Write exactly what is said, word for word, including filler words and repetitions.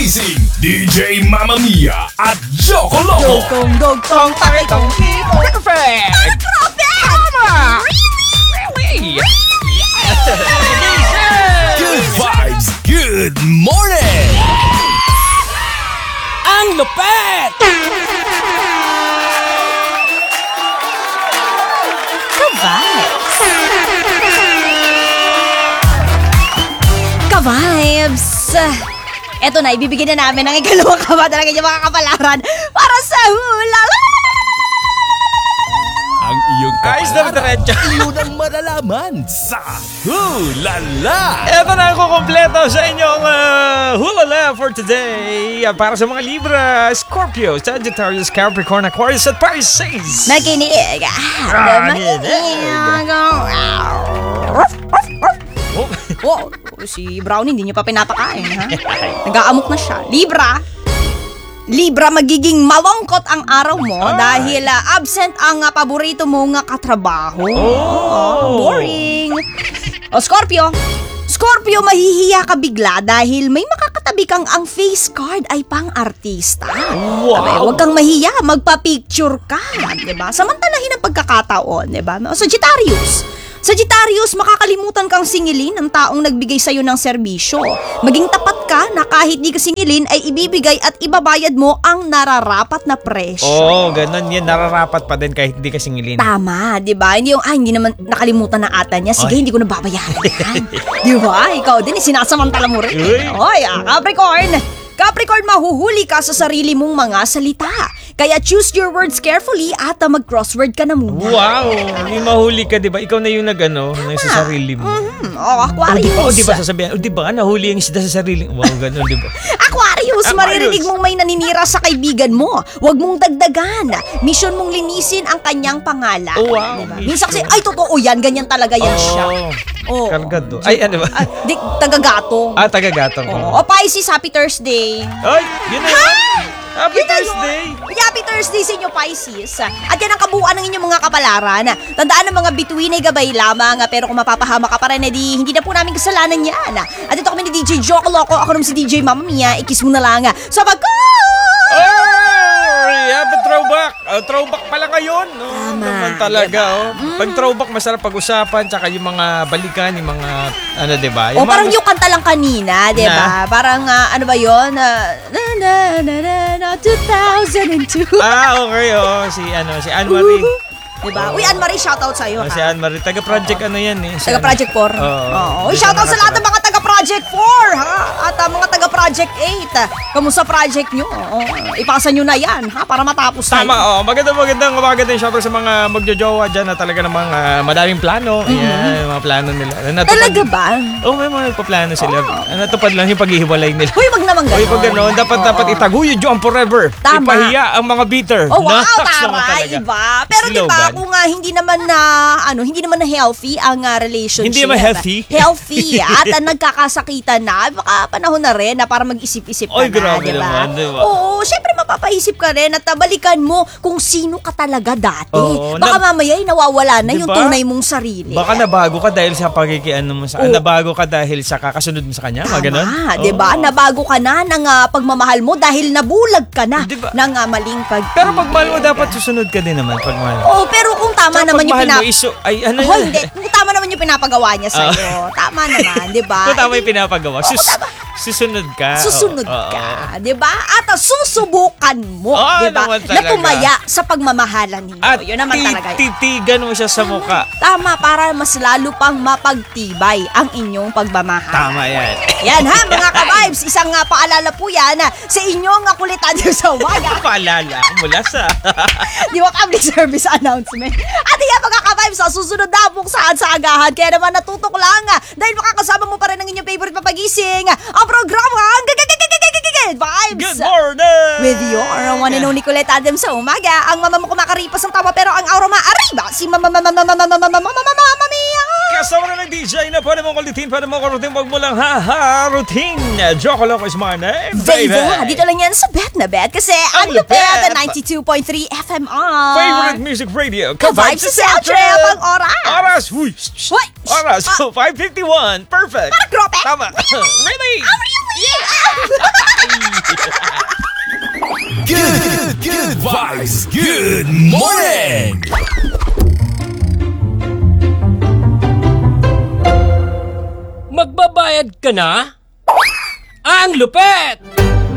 Gising, D J Mamma Mia at Joko Loco. Dugtong, dugtong, takitong, tipong, perfect! Perfect! Tama! Really? Yes! Good vibes, good morning! Ang lupet! Ka-vibes! Ka-vibes! Eto na, ibibigyan na namin ng ikalawang kabata ng inyong mga kapalaran para sa hula. Ang iyong Ayos na diretso. Iyon ang malalaman sa Hulala. Eto na ako kompleto sa inyong uh, Hulala for today. Uh, Para sa mga Libra, Scorpio, Sagittarius, Capricorn, Aquarius at Pisces. Nakinig. Ah, Nakinig. Oh. Oh, si Brownie hindi niyo pa pinapakain, ha? Nag-aamok na siya. Libra, Libra, magiging malungkot ang araw mo Ay. dahil ah, absent ang ah, paborito mong ah, katrabaho. Oh. Boring. O Scorpio, Scorpio, mahihiya ka bigla dahil may makakatabi kang ang face card ay pang-artista. Wow. Sabi, huwag kang mahiya, magpa-picture ka, diba? Samantalahin ang pagkakataon, diba? O Sagittarius, Sagittarius, makakalimutan kang singilin ng taong nagbigay sa'yo ng serbisyo. Maging tapat ka na kahit di ka singilin ay ibibigay at ibabayad mo ang nararapat na presyo. Oh, ganun yan. Nararapat pa din kahit hindi ka singilin. Tama, di ba? Hindi yung, ah, hindi naman nakalimutan na ata niya. Sige, Ay. hindi ko na babayaran yan. Di ba? Ikaw din, sinasamantala mo rin. Uy. Oy, ah, Capricorn! Capricorn, mahuhuli ka sa sarili mong mga salita. Kaya choose your words carefully at uh, mag-crossword ka na muna. Wow! May mahuli ka, di ba? Ikaw na yung nag-ano, sa sarili mo. Mhm. Oh, Oh, Aquarius. di ba? Oh, di ba sasabihin? Oh, di ba? Nahuli yung isda sa sarili. Wow, ganun, di ba? Aquarius, Aquarius. maririnig mong may naninira sa kaibigan mo. Huwag mong dagdagan. Mission mong linisin ang kanyang pangalan. Oh, wow. Diba? Minsan kasi, ay, totoo yan. Ganyan talaga yan siya. Oh, Oh. kargado. Ay, ano ba? Ah, di, tagagatong. Ah, taga-gatong ko. Oh, o Pisces, happy Thursday. Ay, yun na yun. Happy Yun na Thursday. yun. Happy Thursday sa inyo, Pisces. At yan ang kabuuan ng inyong mga kapalaran. Tandaan ng mga bituin ay gabay lamang, pero kung mapapahama ka pa rin, edi hindi na po namin kasalanan yan. At ito kami ni D J Joko Loco. Ako naman si D J Mamma Mia. Ikis mo na lang sa pagko! Oh, happy throwback. Oh, throwback pala ngayon. Oh, Tama, naman talaga. diba? Oh. Pag throwback, masarap pag-usapan. Tsaka yung mga balikan, yung mga, ano, diba? O Yung parang mga- yung kanta lang kanina, di ba? Parang, ah, ano ba yun? Ah, na, na, na, na, na, two thousand two. Ah, okay. Oh, si, ano, si Anne-Marie. Di ba? Uy, Anne-Marie, shoutout sa'yo, Oh, si ha? Anne-Marie. Taga-project ano yan eh. Si Taga Project four. Oo. Oo. Uy, shoutout sa lahat ng mga taga Project four, ha? At uh, mga taga Project eight. Kamusta project nyo? Oo. Ipasa nyo na yan, ha? Para matapos na Tama, yun. oh. Magandang magandang umaga din syempre sa mga magjojowa dyan na talaga namang uh, madaming plano. Ayan, mga plano nila. Natupad- Talaga ba? Oh, may mga nagpaplano sila. Oh. Natupad lang yung paghihiwalay nila. Uy, wag naman Uy, ganon. pag gano'n, dapat Oo. dapat itaguyod yung forever. Tama. Ipahiya ang mga bitter. Oh, wow, Naks naman taray, talaga. iba. Pero di ba, Slogan. kung uh, hindi naman na, ano, hindi naman na healthy ang uh, relationship. Hindi naman healthy? Healthy. At uh, nagkakasakitan na, baka panahon na rin na para mag-isip-isip ka Oy, na, grabe di ba? naman, di ba? Oo, syempre mapapaisip ka rin at uh, balikan mo kung sino ka talaga dati. Oo, baka na- mamaya ay nawawala na Di yung ba? tunay mong sarili. Baka nabago ka dahil sa pagkikiano mo sa... Oh. Nabago ka dahil sa kakasunod mo sa kanya? Mga ganun? Tama, di ba? Oo. Nabago ka na ng uh, pagmamahal mo dahil nabulag ka na Di ba? ng uh, maling pag Pero pag mahal mo, dapat susunod ka din naman pag mahal. Oo, pero kung tama Tsaka naman pag yung mahal pinap... mo, iso... Ay, ano Oh, yun? hindi. Kung tama naman yung pinapagawa niya sa'yo. Tama naman, di ba? Kung tama yung pinapagawa, sus, susunod ka. Susunod Oo, oo. ka, di ba? At uh, susubukan mo, Oo, di ba? naman Na talaga. tumaya sa pagmamahalan ninyo. At Yun naman ti- talaga. yun. titigan mo siya sa muka. Tama, para mas lalo pang mapagtibay ang inyong pagmamahal. Tama yan. Yan ha, mga ka-vibes. Isang uh, paalala po yan uh, sa inyong uh, kulitan nyo sa umaga. Paalala mula sa... Di ba public service announcement? At yan mga ka-vibes, sa susunod na kung saan sa agahan. Kaya naman natutok lang ah, dahil makakasama mo pa rin ang inyong favorite papagising. Ang programa, ang Vibes! Good morning! With your one and only Colette Adams sa umaga. Ang mama mo kumakaripas ng tawa pero ang aura maariba. Si mama mama mama mama mama mama mama Mia. Kasama na ng D J na pwede mong kulitin, pwede mong kulitin, wag mo lang ha-ha-routine. Joko Loco is my name, baby. Baby, dito lang yan sa Bet na Bet kasi ang Ang lupet lupet. ninety-two point three F M R. Favorite music radio, Ka-vibes sa Sound Trip ang oras. Oras, huy. Hoy! Oras, Ah. five fifty-one. Perfect. Parang grope. Tama. Really? Oh, really? guys, good morning! Magbabayad ka na? Ang lupet!